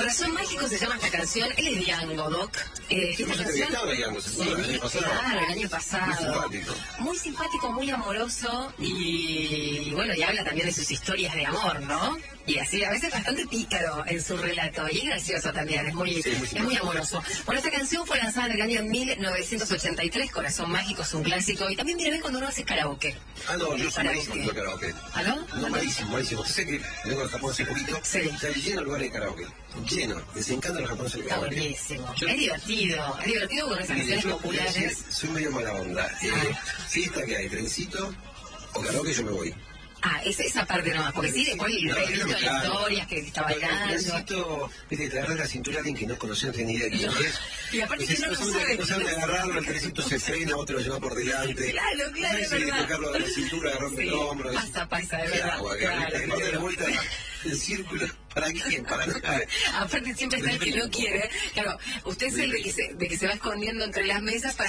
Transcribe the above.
Corazón Mágico se llama esta canción. Él es Diango, Doc. Hemos entrevistado a Diango, ¿se acuerdan? El año pasado. Claro, el año pasado. Muy simpático. Muy simpático, muy amoroso y bueno, y habla también de sus historias de amor, ¿no? Y así, a veces bastante pícaro en su relato, y gracioso también, es muy amoroso. Bueno, esta canción fue lanzada en el año 1983, Corazón Mágico es un clásico, y también mira, ven cuando uno hace karaoke. Ah, no, yo soy malísimo en karaoke. ¿Ah, no? No, malísimo. Sé que vengo de Japón hace poquito, sí. Está lleno de lugares de karaoke, lleno. Les encanta los japoneses el karaoke. Buenísimo. Es divertido con esas canciones populares. Soy medio mala onda. Fiesta que hay, trencito o karaoke, yo me voy. Ah, es esa parte nomás, porque sí, después he visto las historias que está bailando. Necesito, viste, te agarras la cintura a alguien que no conoce, no tiene ni idea de quién es. Y aparte que no lo sabe. No sabe agarrarlo, el trencito se frena, otro lo lleva por delante. Claro, es verdad. Tocarlo de la cintura, agarrarme el hombro. Pasa, de verdad. Claro, la vuelta el círculo, ¿para quién? Para nadie. Aparte siempre está el que no quiere. Claro, usted es el de que se va escondiendo entre las mesas para